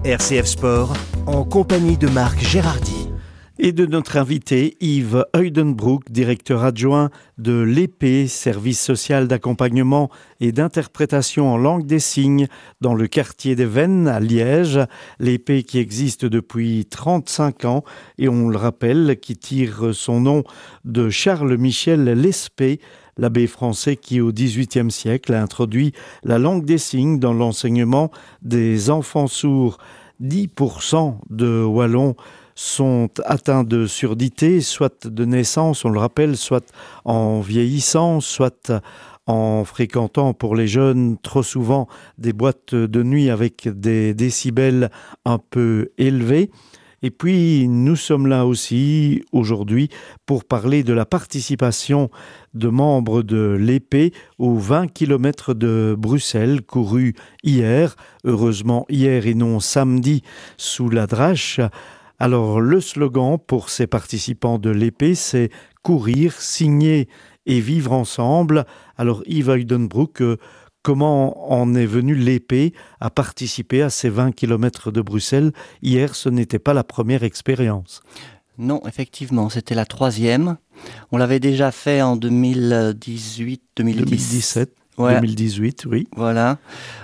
RCF Sport, en compagnie de Marc Gérardy. Et de notre invité Yves Heudenbroek, directeur adjoint de l'EPE, service social d'accompagnement et d'interprétation en langue des signes dans le quartier des Vennes à Liège. L'EPE qui existe depuis 35 ans et on le rappelle, qui tire son nom de Charles-Michel Lespée, l'abbé français qui au XVIIIe siècle a introduit la langue des signes dans l'enseignement des enfants sourds. 10% de Wallons sont atteints de surdité, soit de naissance, on le rappelle, soit en vieillissant, soit en fréquentant pour les jeunes trop souvent des boîtes de nuit avec des décibels un peu élevés. Et puis, nous sommes là aussi aujourd'hui pour parler de la participation de membres de l'EPE aux 20 km de Bruxelles, courus hier, heureusement hier et non samedi, sous la Drache. Alors, le slogan pour ces participants de l'EPE, c'est « Courir, signer et vivre ensemble ». Alors, Yves Heudenbroek, comment en est venu l'EPE à participer à ces 20 km de Bruxelles? Hier, ce n'était pas la première expérience. Non, effectivement, c'était la troisième. On l'avait déjà fait en 2018, 2017, ouais. 2018, oui. Voilà.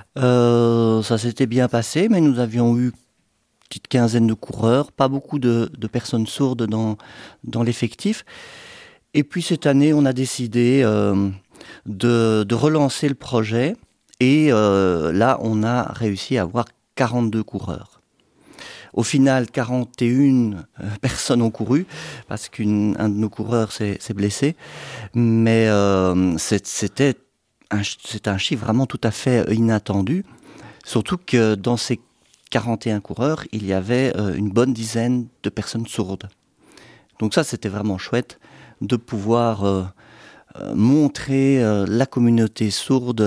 Ça s'était bien passé, mais nous avions eu petite quinzaine de coureurs, pas beaucoup de personnes sourdes dans l'effectif. Et puis cette année, on a décidé de relancer le projet. Et là, on a réussi à avoir 42 coureurs. Au final, 41 personnes ont couru, parce qu'un de nos coureurs s'est blessé. Mais c'est un chiffre vraiment tout à fait inattendu. Surtout que dans ces 41 coureurs, il y avait une bonne dizaine de personnes sourdes. Donc ça, c'était vraiment chouette de pouvoir montrer la communauté sourde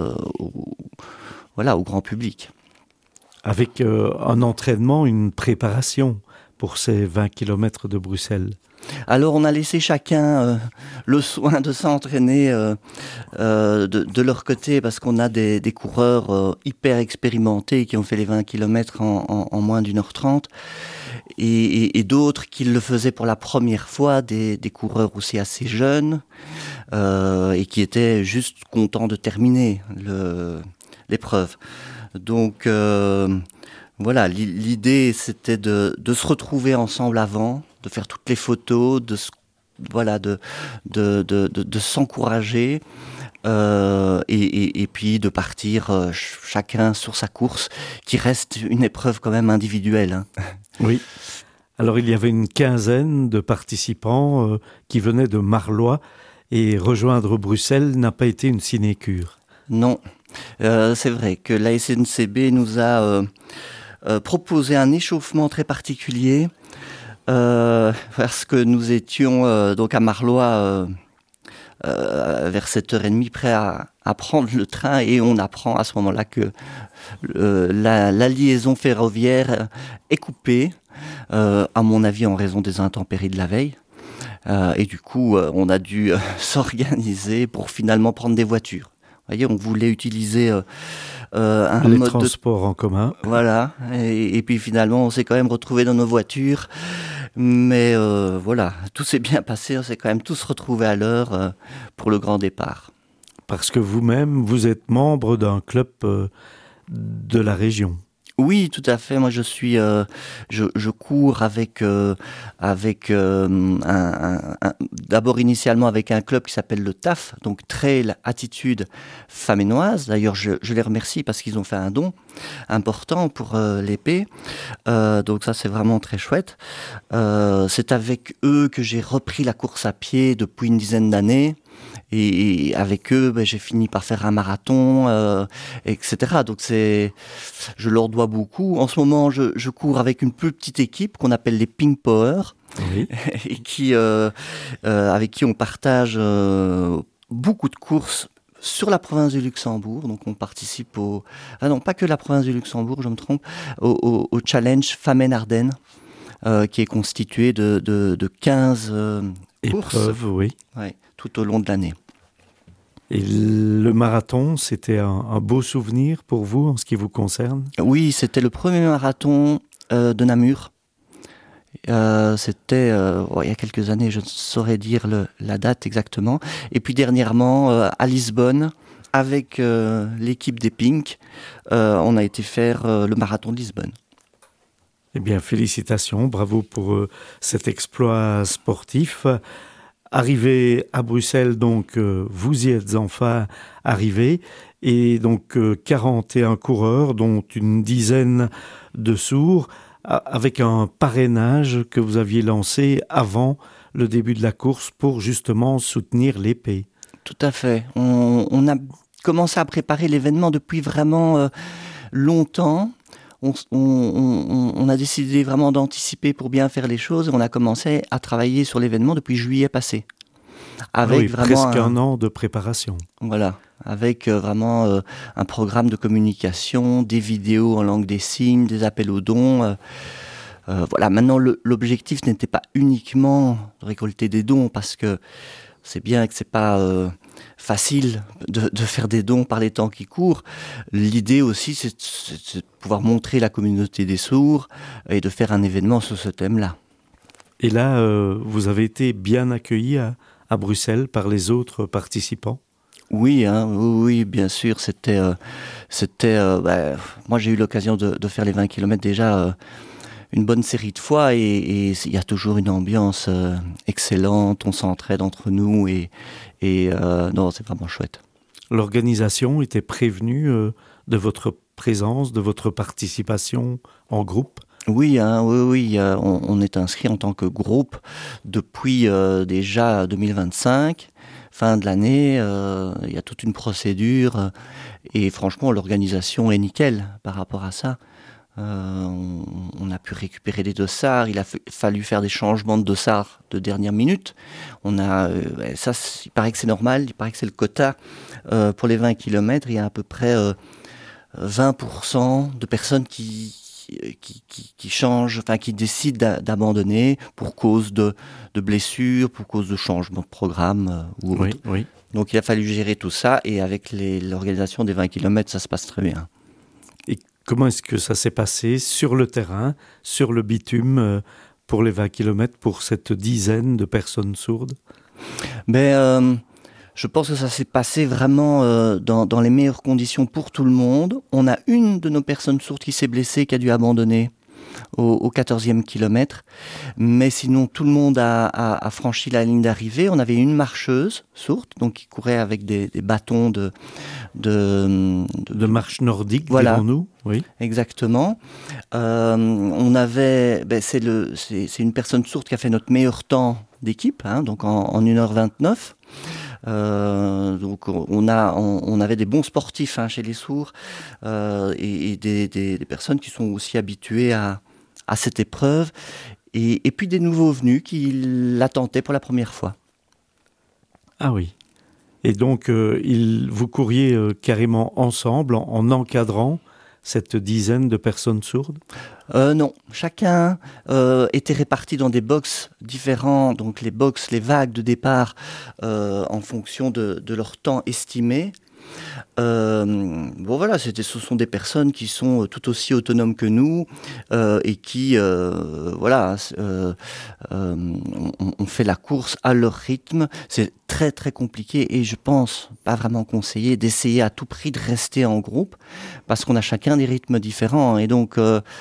au grand public. Avec un entraînement, une préparation pour ces 20 km de Bruxelles. Alors on a laissé chacun le soin de s'entraîner de leur côté, parce qu'on a des coureurs hyper expérimentés qui ont fait les 20 km en moins d'1h30 et d'autres qui le faisaient pour la première fois, des coureurs aussi assez jeunes et qui étaient juste contents de terminer l'épreuve. Donc voilà, l'idée c'était de se retrouver ensemble avant, de faire toutes les photos, de s'encourager et puis de partir chacun sur sa course, qui reste une épreuve quand même individuelle. Hein. Oui. Alors il y avait une quinzaine de participants qui venaient de Marlois, et rejoindre Bruxelles n'a pas été une sinécure. Non, c'est vrai que la SNCB nous a proposé un échauffement très particulier. Parce que nous étions donc à Marlois vers 7h30 prêts à prendre le train, et on apprend à ce moment-là que la liaison ferroviaire est coupée, à mon avis en raison des intempéries de la veille. Et du coup, on a dû s'organiser pour finalement prendre des voitures. Vous voyez, on voulait utiliser les transports en commun. Voilà, et puis finalement, on s'est quand même retrouvés dans nos voitures. Mais voilà, tout s'est bien passé, on s'est quand même tous retrouvés à l'heure pour le grand départ. Parce que vous-même, vous êtes membre d'un club de la région. Oui, tout à fait. Moi, je cours avec d'abord initialement avec un club qui s'appelle le TAF, donc Trail Attitude Faménoise. D'ailleurs, je les remercie parce qu'ils ont fait un don important pour l'EPE. Donc ça, c'est vraiment très chouette. C'est avec eux que j'ai repris la course à pied depuis une dizaine d'années. Et avec eux, j'ai fini par faire un marathon, etc. Donc je leur dois beaucoup. En ce moment, je cours avec une plus petite équipe qu'on appelle les Pink Power, oui. Et avec qui on partage beaucoup de courses sur la province du Luxembourg. Donc on participe non, pas que la province du Luxembourg, je me trompe, au challenge Famenne-Ardennes, qui est constitué de 15 courses. Épreuves, oui. Ouais, tout au long de l'année. Et le marathon, c'était un beau souvenir pour vous en ce qui vous concerne? Oui, c'était le premier marathon de Namur. C'était il y a quelques années, je ne saurais dire la date exactement. Et puis dernièrement, à Lisbonne, avec l'équipe des Pink, on a été faire le marathon de Lisbonne. Eh bien, félicitations, bravo pour cet exploit sportif. Arrivé à Bruxelles, donc, vous y êtes enfin arrivé. Et donc, 41 coureurs, dont une dizaine de sourds, avec un parrainage que vous aviez lancé avant le début de la course pour justement soutenir l'épée. Tout à fait. On a commencé à préparer l'événement depuis vraiment longtemps. On a décidé vraiment d'anticiper pour bien faire les choses. On a commencé à travailler sur l'événement depuis juillet passé. Avec vraiment presque un an de préparation. Voilà, avec vraiment un programme de communication, des vidéos en langue des signes, des appels aux dons. Voilà, maintenant l'objectif n'était pas uniquement de récolter des dons, parce que c'est bien que c'est pas facile de faire des dons par les temps qui courent. L'idée aussi, c'est de pouvoir montrer la communauté des sourds et de faire un événement sur ce thème-là. Et là, vous avez été bien accueilli à Bruxelles par les autres participants? Oui, oui, bien sûr. Moi, j'ai eu l'occasion de faire les 20 km déjà une bonne série de fois, et il y a toujours une ambiance excellente. On s'entraide entre nous et non, c'est vraiment chouette. L'organisation était prévenue de votre présence, de votre participation en groupe? Oui, on est inscrit en tant que groupe depuis déjà 2025, fin de l'année. Il y a toute une procédure et franchement, l'organisation est nickel par rapport à ça. On a pu récupérer des dossards, il a fallu faire des changements de dossards de dernière minute. Ça, il paraît que c'est normal, il paraît que c'est le quota. Pour les 20 km, il y a à peu près 20% de personnes qui changent, enfin qui décident d'abandonner pour cause de blessures, pour cause de changement de programme ou autre. Oui. Donc il a fallu gérer tout ça, et avec l'organisation des 20 km, ça se passe très bien. Et comment est-ce que ça s'est passé sur le terrain, sur le bitume, pour les 20 km, pour cette dizaine de personnes sourdes? Je pense que ça s'est passé vraiment dans les meilleures conditions pour tout le monde. On a une de nos personnes sourdes qui s'est blessée, qui a dû abandonner au 14e kilomètre. Mais sinon, tout le monde a franchi la ligne d'arrivée. On avait une marcheuse sourde, donc qui courait avec des bâtons de marche nordique, voilà. Dirons-nous. Oui. Exactement. On avait, c'est une personne sourde qui a fait notre meilleur temps d'équipe, donc en 1h29. Donc on avait des bons sportifs chez les sourds, et des personnes qui sont aussi habituées à cette épreuve, et puis des nouveaux venus qui la tentaient pour la première fois. Ah oui. Et donc vous couriez carrément ensemble en encadrant cette dizaine de personnes sourdes? Non, chacun était réparti dans des box différents, donc les vagues de départ en fonction de leur temps estimé. Ce sont des personnes qui sont tout aussi autonomes que nous, et qui on fait la course à leur rythme. C'est très très compliqué, et je pense pas vraiment conseillé d'essayer à tout prix de rester en groupe, parce qu'on a chacun des rythmes différents, et donc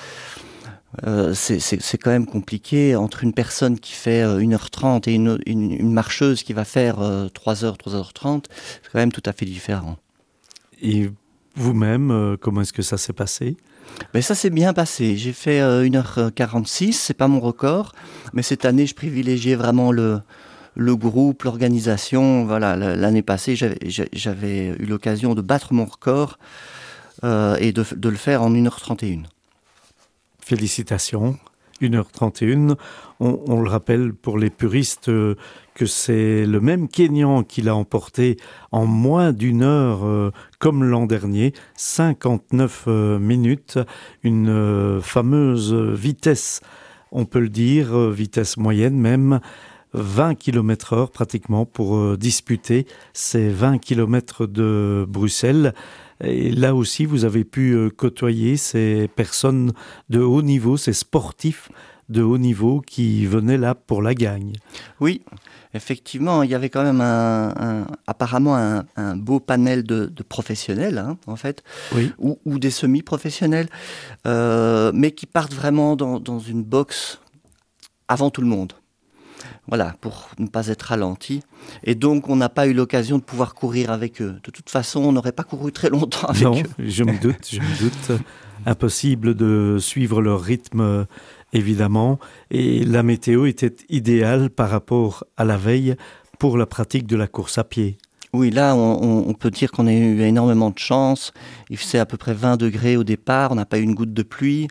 c'est quand même compliqué entre une personne qui fait 1h30 et une marcheuse qui va faire 3h, 3h30. C'est quand même tout à fait différent. Et vous-même, comment est-ce que ça s'est passé? Ça s'est bien passé. J'ai fait 1h46, c'est pas mon record, mais cette année je privilégiais vraiment le groupe, l'organisation. Voilà, l'année passée j'avais eu l'occasion de battre mon record et de le faire en 1h31. Félicitations, 1h31. On le rappelle pour les puristes que c'est le même Kényan qui l'a emporté en moins d'une heure, comme l'an dernier, 59 minutes, une fameuse vitesse, on peut le dire, vitesse moyenne même, 20 km/h pratiquement pour disputer ces 20 km de Bruxelles. Et là aussi, vous avez pu côtoyer ces personnes de haut niveau, ces sportifs de haut niveau qui venaient là pour la gagne. Oui, effectivement, il y avait quand même apparemment un beau panel de professionnels, en fait, Oui. ou des semi-professionnels, mais qui partent vraiment dans une boxe avant tout le monde. Voilà, pour ne pas être ralenti. Et donc, on n'a pas eu l'occasion de pouvoir courir avec eux. De toute façon, on n'aurait pas couru très longtemps avec Non, eux. je me doute. Impossible de suivre leur rythme, évidemment. Et la météo était idéale par rapport à la veille pour la pratique de la course à pied. Oui, là, on peut dire qu'on a eu énormément de chance. Il faisait à peu près 20 degrés au départ. On n'a pas eu une goutte de pluie.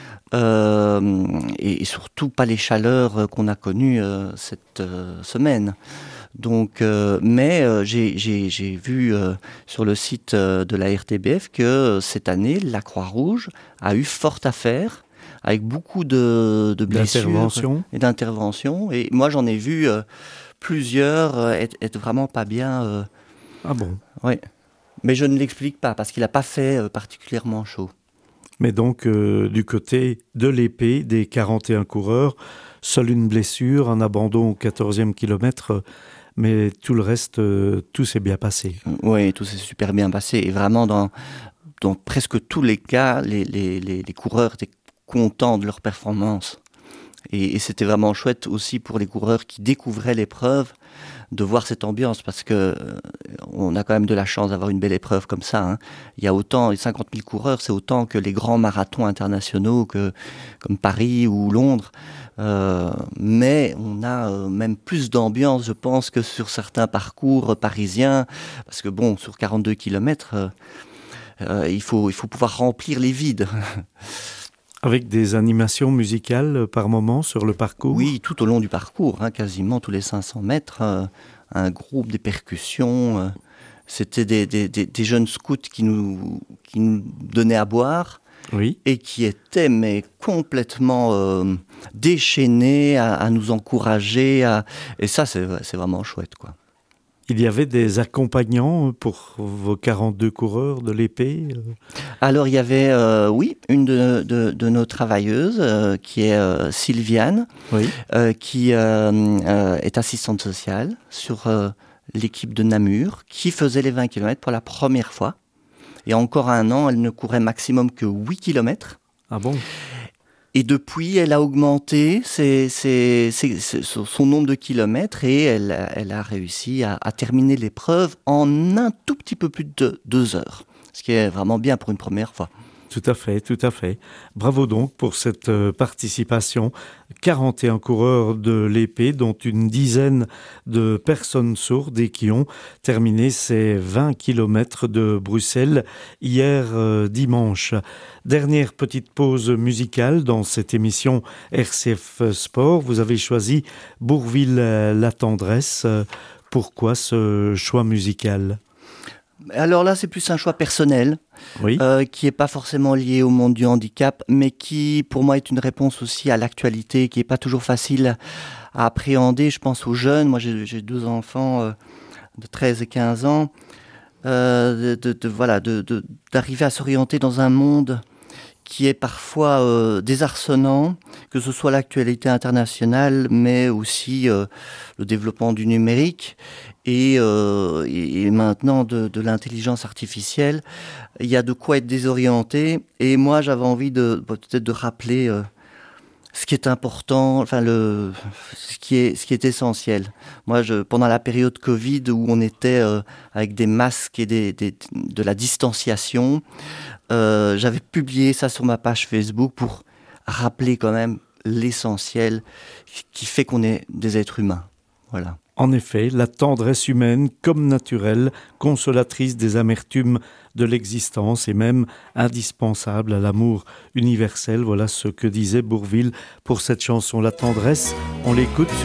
Et surtout pas les chaleurs qu'on a connues cette semaine. Donc, mais j'ai vu sur le site de la RTBF que cette année, la Croix-Rouge a eu fort à faire, avec beaucoup de blessures et d'interventions. Et moi, j'en ai vu plusieurs être vraiment pas bien. Ah bon? Oui. Mais je ne l'explique pas, parce qu'il n'a pas fait particulièrement chaud. Mais donc, du côté de l'épée des 41 coureurs, seule une blessure, un abandon au 14e kilomètre, mais tout le reste, tout s'est bien passé. Oui, tout s'est super bien passé. Et vraiment, dans presque tous les cas, les coureurs étaient contents de leur performance. Et c'était vraiment chouette aussi pour les coureurs qui découvraient l'épreuve, de voir cette ambiance, parce que on a quand même de la chance d'avoir une belle épreuve comme ça. Il y a autant, 50 000 coureurs, c'est autant que les grands marathons internationaux comme Paris ou Londres. Mais on a même plus d'ambiance, je pense, que sur certains parcours parisiens, parce que bon, sur 42 km, il faut pouvoir remplir les vides. Avec des animations musicales par moment sur le parcours? Oui, tout au long du parcours, quasiment tous les 500 mètres, un groupe, des percussions. C'était des jeunes scouts qui nous donnaient à boire. Oui. Et qui étaient mais complètement déchaînés à nous encourager. Et ça, c'est vraiment chouette, quoi. Il y avait des accompagnants pour vos 42 coureurs de l'épée? Alors, il y avait, oui, une de nos travailleuses, qui est Sylviane, Oui. qui est assistante sociale sur l'équipe de Namur, qui faisait les 20 km pour la première fois. Et encore un an, elle ne courait maximum que 8 km. Ah bon? Et depuis, elle a augmenté son nombre de kilomètres et elle a réussi à terminer l'épreuve en un tout petit peu plus de 2 heures. Ce qui est vraiment bien pour une première fois. Tout à fait, tout à fait. Bravo donc pour cette participation. 41 coureurs de l'épée, dont une dizaine de personnes sourdes et qui ont terminé ces 20 km de Bruxelles hier dimanche. Dernière petite pause musicale dans cette émission RCF Sport. Vous avez choisi Bourvil-La Tendresse. Pourquoi ce choix musical ? Alors là, c'est plus un choix personnel, oui. Qui n'est pas forcément lié au monde du handicap, mais qui, pour moi, est une réponse aussi à l'actualité, qui n'est pas toujours facile à appréhender. Je pense aux jeunes. Moi, j'ai 2 enfants de 13 et 15 ans. D'arriver à s'orienter dans un monde qui est parfois désarçonnant, que ce soit l'actualité internationale, mais aussi le développement du numérique et maintenant de l'intelligence artificielle. Il y a de quoi être désorienté. Et moi, j'avais envie peut-être de rappeler ce qui est important, ce qui est essentiel. Moi, pendant la période Covid où on était avec des masques et de la distanciation, j'avais publié ça sur ma page Facebook pour rappeler quand même l'essentiel qui fait qu'on est des êtres humains. Voilà. En effet, la tendresse humaine, comme naturelle, consolatrice des amertumes de l'existence et même indispensable à l'amour universel. Voilà ce que disait Bourvil pour cette chanson. La tendresse, on l'écoute